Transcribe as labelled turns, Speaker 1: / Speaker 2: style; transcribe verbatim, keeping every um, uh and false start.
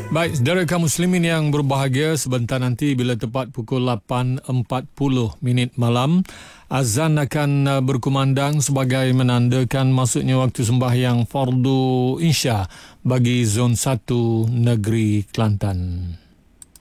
Speaker 1: Baik, saudara kaum muslimin yang berbahagia, sebentar nanti bila tepat pukul lapan empat puluh minit malam, azan akan uh, berkumandang sebagai menandakan masuknya waktu sembahyang fardu Isya bagi zon satu negeri Kelantan.